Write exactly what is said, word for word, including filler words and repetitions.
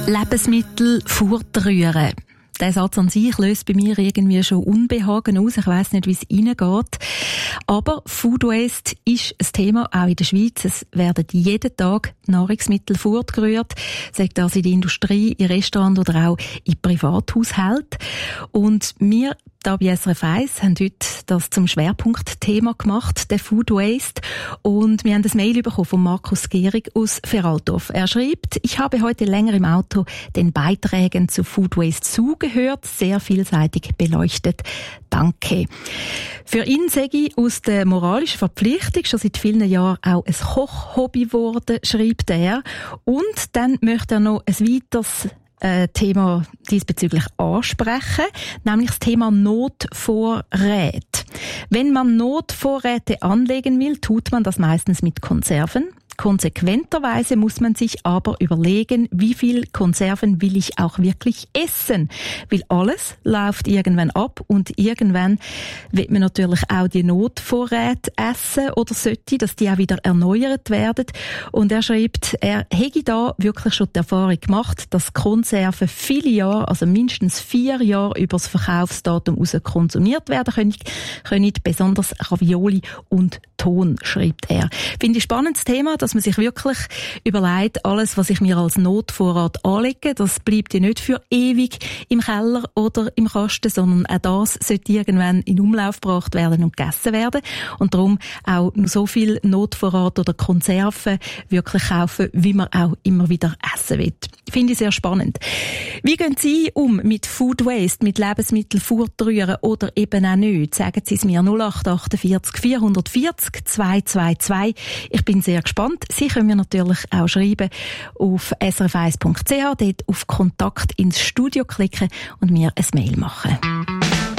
Lebensmittel fortrühren. Der Satz an sich löst bei mir irgendwie schon Unbehagen aus. Ich weiss nicht, wie es reingeht. Aber Food Waste ist ein Thema, auch in der Schweiz. Es werden jeden Tag Nahrungsmittel fortgerührt, sei das in der Industrie, in Restaurants oder auch in Privathaushalten. Und wir da bei S R F eins haben heute das zum Schwerpunktthema gemacht, der Food Waste. Und wir haben ein Mail bekommen von Markus Gehrig aus Feraldorf. Er schreibt: Ich habe heute länger im Auto den Beiträgen zu Food Waste zugehört, sehr vielseitig beleuchtet. Danke. Für ihn sage ich aus der moralischen Verpflichtung schon seit vielen Jahren auch ein Kochhobby geworden, schreibt er. Und dann möchte er noch ein weiteres Äh, Thema diesbezüglich ansprechen, nämlich das Thema Notvorräte. Wenn man Notvorräte anlegen will, tut man das meistens mit Konserven. Konsequenterweise muss man sich aber überlegen, wie viel Konserven will ich auch wirklich essen. Weil alles läuft irgendwann ab und irgendwann wird man natürlich auch die Notvorräte essen oder sollte, dass die auch wieder erneuert werden. Und er schreibt, er hätte da wirklich schon die Erfahrung gemacht, dass Konserven viele Jahre, also mindestens vier Jahre über das Verkaufsdatum raus konsumiert werden können, können besonders Ravioli und Ton, schreibt er. Finde ich spannendes Thema, dass man sich wirklich überlegt, alles, was ich mir als Notvorrat anlege, das bleibt ja nicht für ewig im Keller oder im Kasten, sondern auch das sollte irgendwann in Umlauf gebracht werden und gegessen werden. Und darum auch nur so viel Notvorrat oder Konserven wirklich kaufen, wie man auch immer wieder essen will. Finde ich sehr spannend. Wie gehen Sie um mit Food Waste, mit Lebensmitteln fortrühren oder eben auch nicht? Sagen Sie es mir null acht achtundvierzig vierhundertvierzig zweihundertzweiundzwanzig. Ich bin sehr gespannt. Sie können mir natürlich auch schreiben auf s r f eins punkt c h, dort auf Kontakt ins Studio klicken und mir ein Mail machen.